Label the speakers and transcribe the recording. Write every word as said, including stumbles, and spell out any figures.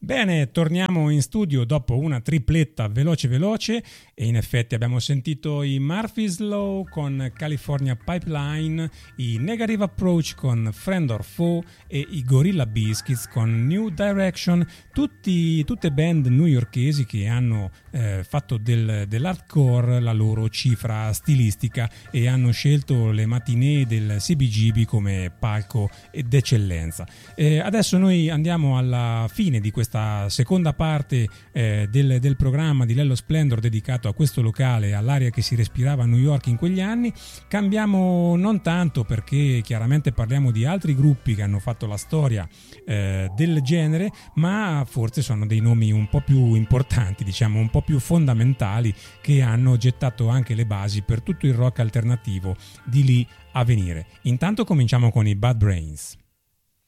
Speaker 1: Bene, torniamo in studio dopo una tripletta veloce veloce e in effetti abbiamo sentito i Murphy's Law con California Pipeline, i Negative Approach con Friend or Foe e i Gorilla Biscuits con New Direction, tutti, tutte band newyorkesi che hanno eh, fatto del, dell'hardcore la loro cifra stilistica e hanno scelto le matinee del C B G B come palco d'eccellenza. Eh, adesso noi andiamo alla fine di questa seconda parte eh, del, del programma di Lello Splendor dedicato a questo locale, all'aria che si respirava a New York in quegli anni. Cambiamo non tanto perché chiaramente parliamo di altri gruppi che hanno fatto la storia eh, del genere, ma forse sono dei nomi un po' più importanti, diciamo un po' più fondamentali, che hanno gettato anche le basi per tutto il rock alternativo di lì a venire. Intanto cominciamo con i Bad Brains.